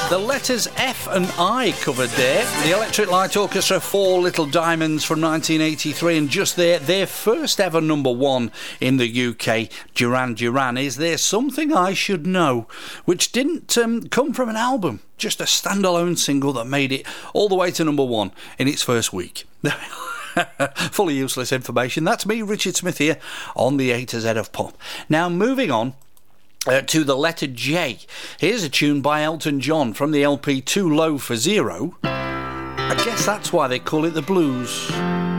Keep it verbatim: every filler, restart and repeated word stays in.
The letters F and I covered there. The Electric Light Orchestra, Four Little Diamonds from nineteen eighty-three, and just there, their first ever number one in the U K, Duran Duran, is There's Something I Should Know, which didn't um, come from an album, just a standalone single that made it all the way to number one in its first week. Fully useless information. That's me, Richard Smith, here on the A to Z of Pop. Now, moving on uh, to the letter J. Here's a tune by Elton John from the L P Too Low for Zero. I guess that's why they call it the blues.